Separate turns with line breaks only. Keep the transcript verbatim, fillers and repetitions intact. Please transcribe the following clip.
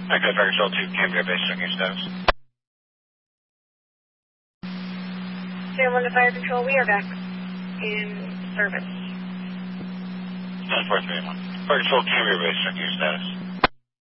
Okay, Fire Control two, Cambria Base, checking your status.
San Juan to Fire Control, we are back in service.
ten four three one. Fire Control, Cambria Base, checking your status.